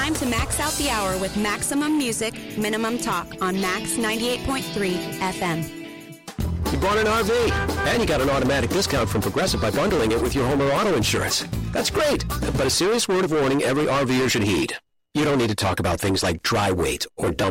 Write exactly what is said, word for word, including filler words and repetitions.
time to max out the hour with Maximum Music, Minimum Talk on Max ninety-eight point three F M. You bought an R V, and you got an automatic discount from Progressive by bundling it with your home or auto insurance. That's great, but a serious word of warning every RVer should heed. You don't need to talk about things like dry weight or dump